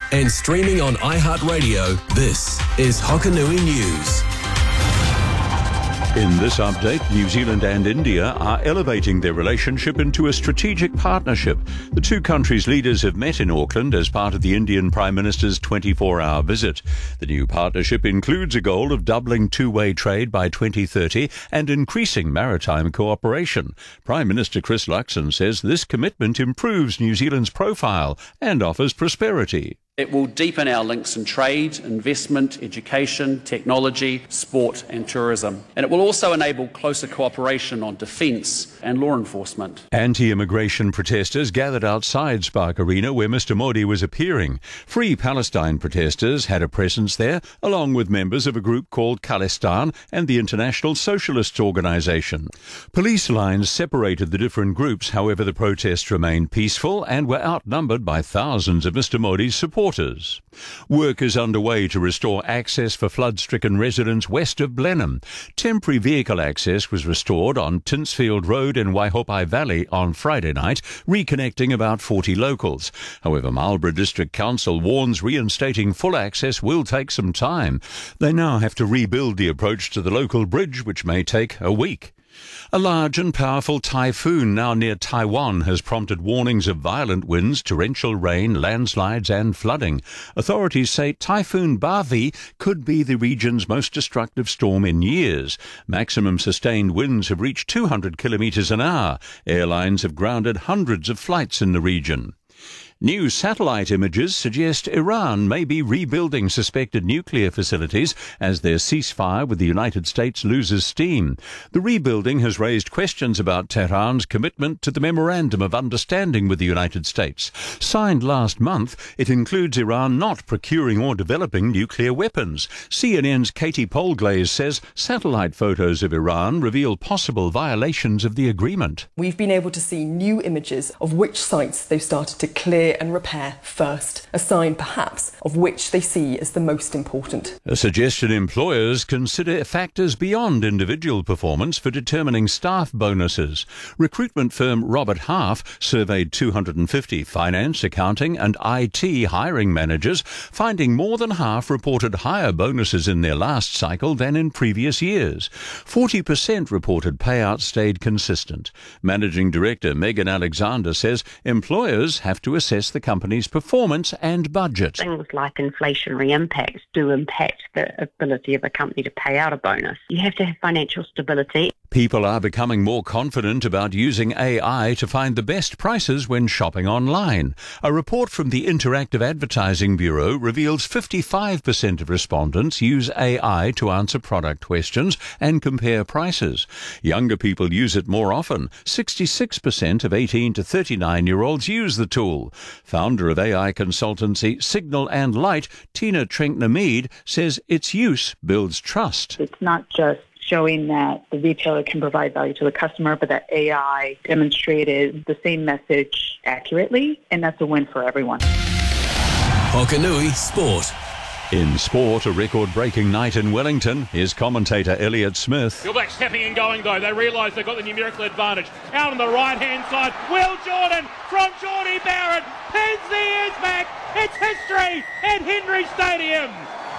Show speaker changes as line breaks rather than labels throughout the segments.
And streaming on iHeartRadio, this is Hokanui News.
In this update, New Zealand and India are elevating their relationship into a strategic partnership. The two countries' leaders have met in Auckland as part of the Indian Prime Minister's 24-hour visit. The new partnership includes a goal of doubling two-way trade by 2030 and increasing maritime cooperation. Prime Minister Chris Luxon says this commitment improves New Zealand's profile and offers prosperity.
It will deepen our links in trade, investment, education, technology, sport and tourism. And it will also enable closer cooperation on defence and law enforcement.
Anti-immigration protesters gathered outside Spark Arena where Mr Modi was appearing. Free Palestine protesters had a presence there, along with members of a group called Khalistan and the International Socialists Organisation. Police lines separated the different groups, however the protests remained peaceful and were outnumbered by thousands of Mr Modi's supporters. Work is underway to restore access for flood-stricken residents west of Blenheim. Temporary vehicle access was restored on Tinsfield Road in Waihopai Valley on Friday night, reconnecting about 40 locals. However, Marlborough District Council warns reinstating full access will take some time. They now have to rebuild the approach to the local bridge, which may take a week. A large and powerful typhoon now near Taiwan has prompted warnings of violent winds, torrential rain, landslides and flooding. Authorities say Typhoon Bavi could be the region's most destructive storm in years. Maximum sustained winds have reached 200 kilometres an hour. Airlines have grounded hundreds of flights in the region. New satellite images suggest Iran may be rebuilding suspected nuclear facilities as their ceasefire with the United States loses steam. The rebuilding has raised questions about Tehran's commitment to the Memorandum of Understanding with the United States. Signed last month, it includes Iran not procuring or developing nuclear weapons. CNN's Katie Polglaze says satellite photos of Iran reveal possible violations of the agreement.
We've been able to see new images of which sites they've started to clear and repair first, a sign perhaps of which they see as the most important.
A suggestion employers consider factors beyond individual performance for determining staff bonuses. Recruitment firm Robert Half surveyed 250 finance, accounting and IT hiring managers, finding more than half reported higher bonuses in their last cycle than in previous years. 40% reported payouts stayed consistent. Managing Director Megan Alexander says employers have to assess the company's performance and budget.
Things like inflationary impacts do impact the ability of a company to pay out a bonus. You have to have financial stability.
People are becoming more confident about using AI to find the best prices when shopping online. A report from the Interactive Advertising Bureau reveals 55% of respondents use AI to answer product questions and compare prices. Younger people use it more often. 66% of 18 to 39-year-olds use the tool. Founder of AI consultancy Signal and Light, Tina Trenkner-Mead, says its use builds trust.
It's not just showing that the retailer can provide value to the customer, but that AI demonstrated the same message accurately, and that's a win for everyone.
Hokanui Sport.
In sport, a record-breaking night in Wellington. Here's commentator Elliot Smith.
All Blacks tapping and going, though. They realise they've got the numerical advantage. Out on the right-hand side, Will Jordan from Geordie Barrett pins the ears back. It's history at Henry Stadium.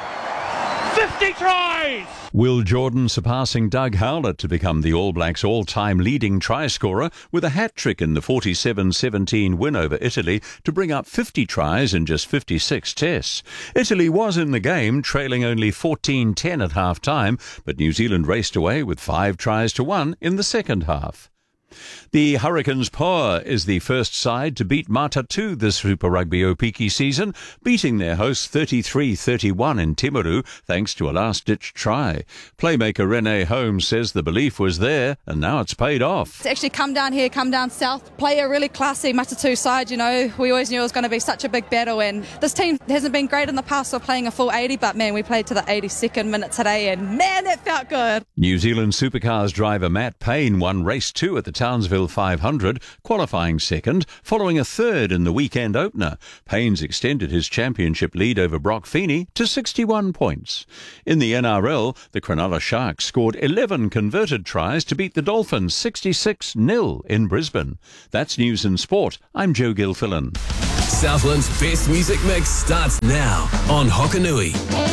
50 tries!
Will Jordan surpassing Doug Howlett to become the All Blacks' all-time leading try scorer with a hat-trick in the 47-17 win over Italy to bring up 50 tries in just 56 tests. Italy was in the game, trailing only 14-10 at half-time, but New Zealand raced away with 5 tries to 1 in the second half. The Hurricanes Poa is the first side to beat Matatu this Super Rugby Opiki season, beating their hosts 33-31 in Timaru thanks to a last-ditch try. Playmaker Renee Holmes says the belief was there and now it's paid off.
To actually come down here, come down south, play a really classy Matatu side, you know, we always knew it was going to be such a big battle, and this team hasn't been great in the past for playing a full 80, but man, we played to the 82nd minute today and man, it felt good.
New Zealand Supercars driver Matt Payne won race 2 at the Townsville 500, qualifying second, following a third in the weekend opener. Payne's extended his championship lead over Brock Feeney to 61 points. In the NRL, the Cronulla Sharks scored 11 converted tries to beat the Dolphins 66-0 in Brisbane. That's News and Sport. I'm Joe Gilfillan.
Southland's best music mix starts now on Hokanui.